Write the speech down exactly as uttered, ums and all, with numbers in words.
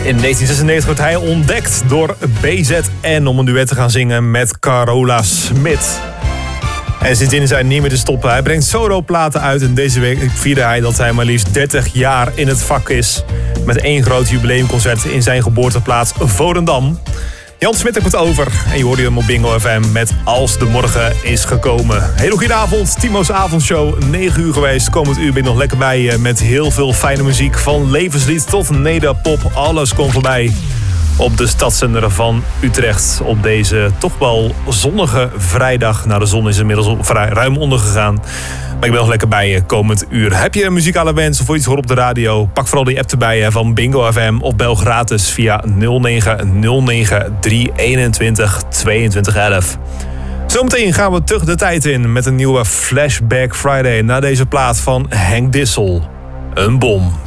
In negentien zesennegentig werd hij ontdekt door B Z N om een duet te gaan zingen met Carola Smit. En sindsdien is hij niet meer te stoppen. Hij brengt soloplaten uit en deze week vierde hij dat hij maar liefst dertig jaar in het vak is. Met één groot jubileumconcert in zijn geboorteplaats Volendam. Jan Smit heeft het over en je hoorde hem op Bingo F M met Als de Morgen is gekomen. Hele goede avond, Timo's avondshow, negen uur geweest. Komend uur ben ik nog lekker bij je met heel veel fijne muziek. Van levenslied tot nederpop, alles komt voorbij. Op de stadszender van Utrecht op deze toch wel zonnige vrijdag. Nou, de zon is inmiddels vrij ruim ondergegaan. Maar ik ben nog lekker bij je komend uur. Heb je een muzikale wens of iets horen op de radio? Pak vooral die app erbij van Bingo F M of bel gratis via nul negen nul negen drie eenentwintig tweeëntwintig elf. Zometeen gaan we terug de tijd in met een nieuwe Flashback Friday na deze plaat van Henk Dissel. Een bom.